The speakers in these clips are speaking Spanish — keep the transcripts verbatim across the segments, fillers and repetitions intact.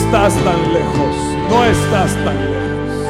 estás tan lejos, no estás tan lejos.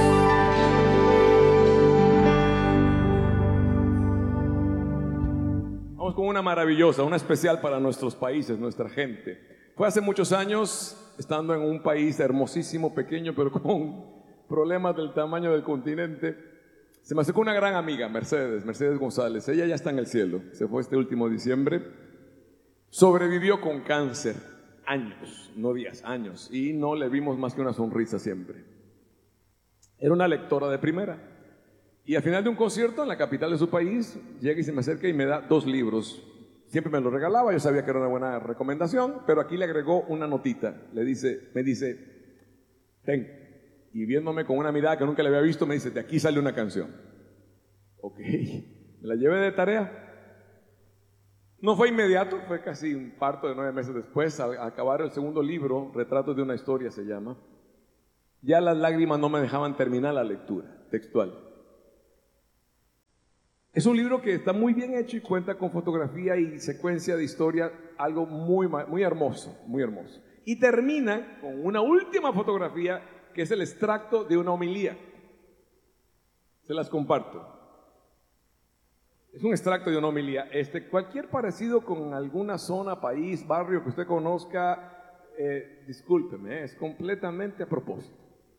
Vamos con una maravillosa, una especial para nuestros países, nuestra gente. Fue hace muchos años, estando en un país hermosísimo, pequeño, pero con problemas del tamaño del continente. Se me acercó una gran amiga, Mercedes, Mercedes González. Ella ya está en el cielo, se fue este último diciembre. Sobrevivió con cáncer, años, no días, años, y no le vimos más que una sonrisa siempre. Era una lectora de primera. Y al final de un concierto en la capital de su país, llega y se me acerca y me da dos libros. Siempre me los regalaba, yo sabía que era una buena recomendación, pero aquí le agregó una notita. Le dice, me dice, ten. Y viéndome con una mirada que nunca le había visto, me dice, de aquí sale una canción. Ok, me la llevé de tarea. No fue inmediato, fue casi un parto de nueve meses después, a acabar el segundo libro, Retratos de una historia se llama. Ya las lágrimas no me dejaban terminar la lectura textual. Es un libro que está muy bien hecho y cuenta con fotografía y secuencia de historia, algo muy, muy hermoso, muy hermoso. Y termina con una última fotografía que es el extracto de una homilía. Se las comparto. Es un extracto de una homilía. Este, cualquier parecido con alguna zona, país, barrio que usted conozca, eh, discúlpeme, es completamente a propósito.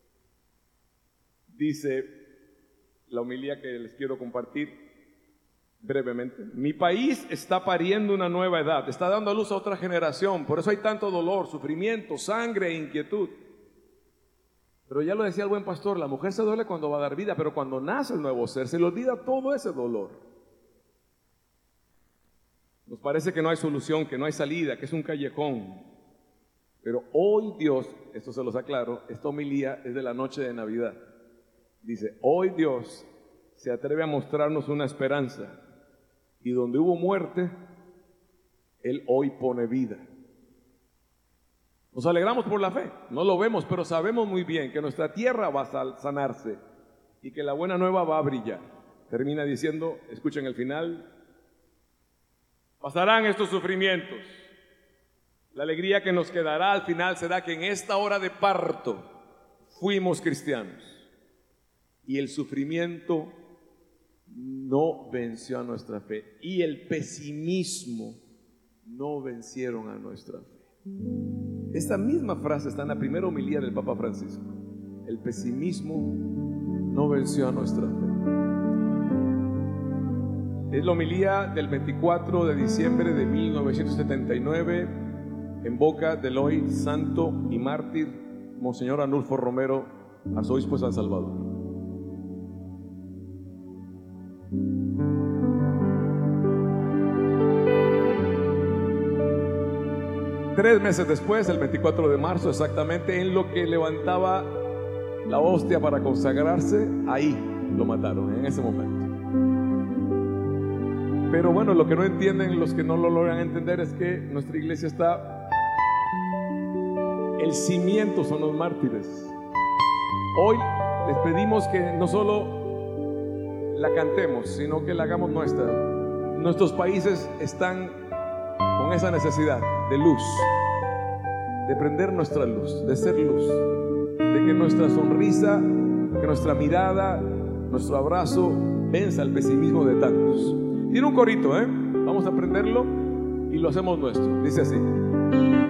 Dice la homilía que les quiero compartir brevemente. Mi país está pariendo una nueva edad, está dando a luz a otra generación, por eso hay tanto dolor, sufrimiento, sangre e inquietud. Pero ya lo decía el buen pastor, la mujer se duele cuando va a dar vida, pero cuando nace el nuevo ser, se le olvida todo ese dolor. Nos parece que no hay solución, que no hay salida, que es un callejón. Pero hoy Dios, esto se los aclaro, esta homilía es de la noche de Navidad. Dice, hoy Dios se atreve a mostrarnos una esperanza. Y donde hubo muerte, Él hoy pone vida. Nos alegramos por la fe, no lo vemos, pero sabemos muy bien que nuestra tierra va a sanarse y que la buena nueva va a brillar. Termina diciendo, escuchen el final, pasarán estos sufrimientos. La alegría que nos quedará al final será que en esta hora de parto fuimos cristianos y el sufrimiento no venció a nuestra fe y el pesimismo no vencieron a nuestra fe. Esta misma frase está en la primera homilía del Papa Francisco. El pesimismo no venció a nuestra fe. Es la homilía del veinticuatro de diciembre de mil novecientos setenta y nueve en boca del hoy santo y mártir Monseñor Arnulfo Romero, arzobispo de San Salvador. Tres meses después, el veinticuatro de marzo, exactamente en lo que levantaba la hostia para consagrarse, ahí lo mataron, en ese momento. Pero bueno, lo que no entienden, los que no lo logran entender, es que nuestra iglesia está, el cimiento son los mártires. Hoy les pedimos que no solo la cantemos, sino que la hagamos nuestra. Nuestros países están con esa necesidad de luz, de prender nuestra luz, de ser luz, de que nuestra sonrisa, que nuestra mirada, nuestro abrazo venza el pesimismo de tantos. Tiene un corito, ¿eh? Vamos a aprenderlo y lo hacemos nuestro. Dice así.